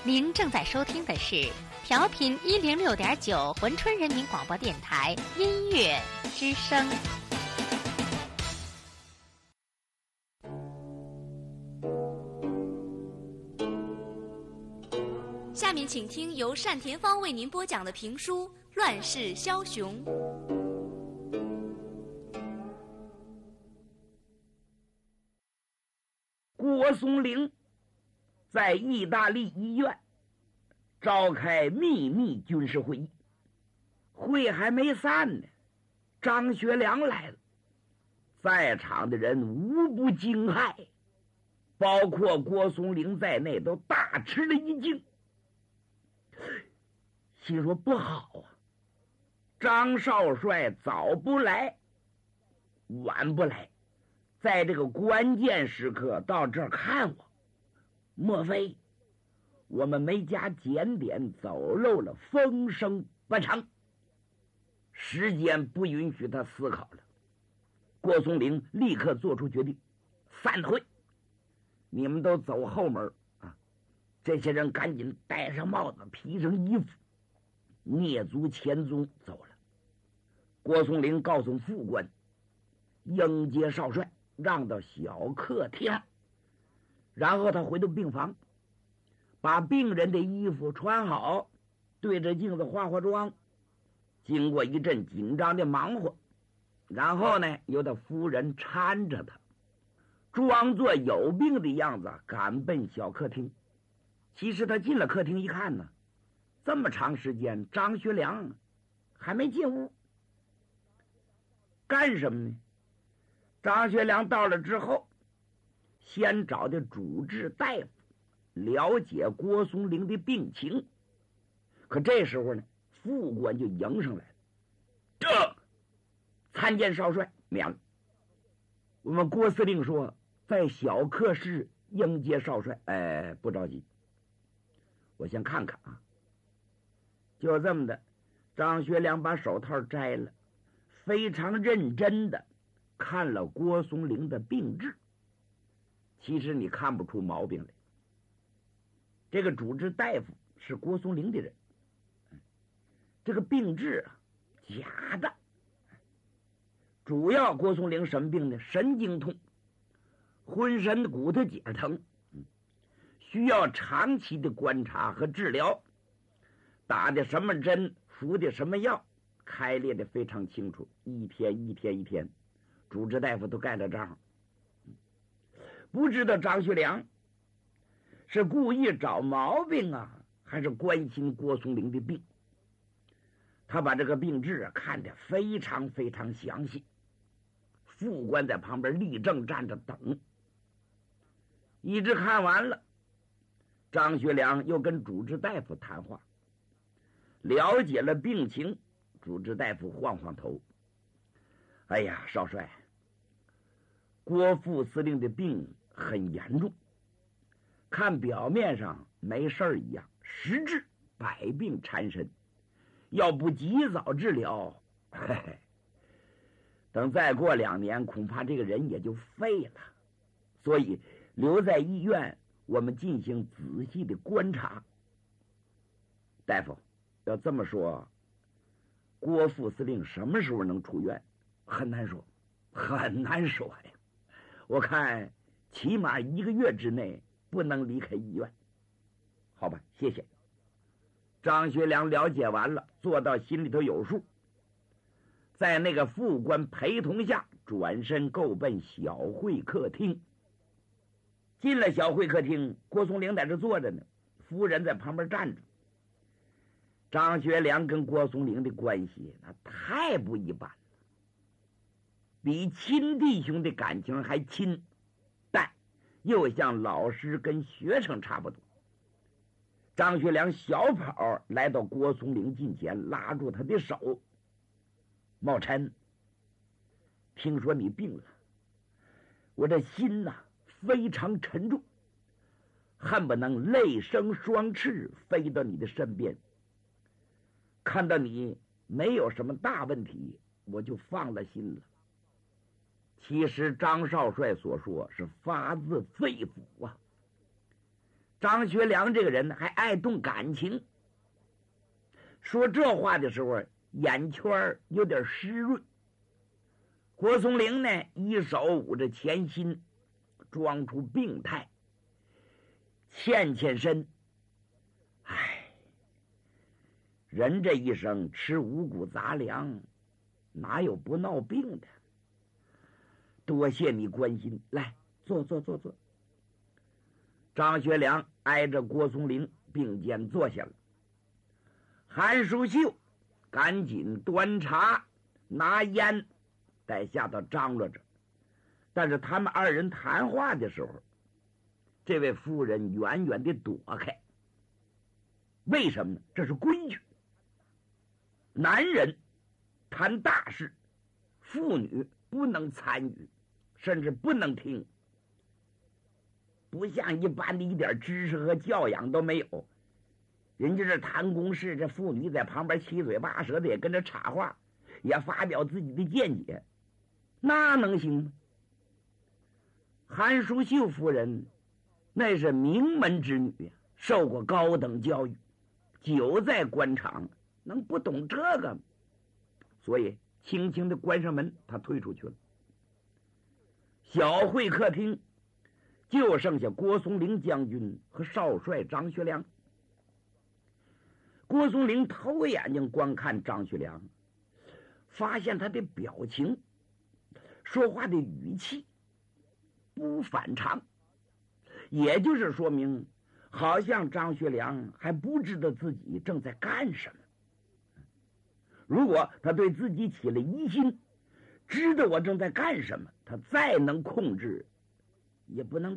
您正在收听的是调频106.9珲春人民广播电台音乐之声。下面请听由单田芳为您播讲的评书《乱世枭雄》。 郭松龄在意大利医院召开秘密军事会议，会还没散呢，张学良来了，在场的人无不惊骇，包括郭松龄在内都大吃了一惊，心说不好啊，张少帅早不来晚不来，在这个关键时刻到这儿看我，莫非我们没加检点走漏了风声不成？时间不允许他思考了，郭松龄立刻做出决定，散会，你们都走后门啊！这些人赶紧戴上帽子，披上衣服，蹑足潜踪走了。郭松龄告诉副官，迎接少帅，让到小客厅，然后他回到病房，把病人的衣服穿好，对着镜子化化妆，经过一阵紧张的忙活，然后呢由他夫人搀着他，装作有病的样子赶奔小客厅。其实他进了客厅一看呢，这么长时间张学良还没进屋，干什么呢？张学良到了之后，先找的主治大夫了解郭松龄的病情，可这时候呢，副官就迎上来了，这参见少帅，免了。我们郭司令说在小客室迎接少帅，不着急，我先看看啊。就这么的，张学良把手套摘了，非常认真的看了郭松龄的病治。其实你看不出毛病来，这个主治大夫是郭松龄的人，这个病治啊假的。主要郭松龄什么病呢？神经痛，浑身骨头节疼，需要长期的观察和治疗，打的什么针，服的什么药，开列的非常清楚，一天一天，主治大夫都盖了章。不知道张学良是故意找毛病啊，还是关心郭松龄的病。他把这个病治看得非常非常详细，副官在旁边立正站着等，一直看完了。张学良又跟主治大夫谈话，了解了病情。主治大夫晃晃头，哎呀，少帅，郭副司令的病很严重，看表面上没事一样，实质百病缠身，要不及早治疗，等再过2年，恐怕这个人也就废了。所以留在医院，我们进行仔细的观察。大夫，要这么说，郭副司令什么时候能出院？很难说，很难说呀。我看起码1个月之内不能离开医院。好吧，谢谢。张学良了解完了，做到心里头有数，在那个副官陪同下，转身够奔小会客厅。进了小会客厅，郭松龄在这坐着呢，夫人在旁边站着。张学良跟郭松龄的关系那太不一般了，比亲弟兄的感情还亲，但又像老师跟学生差不多。张学良小跑来到郭松龄近前，拉住他的手，茂臣，听说你病了，我这心呐非常沉重，恨不能泪生双翅飞到你的身边。看到你没有什么大问题，我就放了心了。其实张少帅所说是发自肺腑啊。 张学良这个人还爱动感情，说这话的时候眼圈有点湿润。郭松龄呢，一手捂着前心，装出病态，欠身。唉，人这一生吃五谷杂粮，哪有不闹病的？多谢你关心，来坐。张学良挨着郭松龄并肩坐下了。韩淑秀赶紧端茶拿烟在下头张罗着，但是他们二人谈话的时候，这位夫人远远地躲开。为什么呢？这是规矩。男人谈大事，妇女不能参与，甚至不能听。不像一般的一点知识和教养都没有，人家这谈公事，这妇女在旁边七嘴八舌的也跟着插话，也发表自己的见解，那能行吗？韩淑秀夫人那是名门之女呀，受过高等教育，久在官场，能不懂这个吗？所以轻轻的关上门，她退出去了。小会客厅就剩下郭松龄将军和少帅张学良。郭松龄偷眼睛观看张学良，发现他的表情、说话的语气不反常，也就是说明好像张学良还不知道自己正在干什么。如果他对自己起了疑心，知道我正在干什么，他再能控制也不能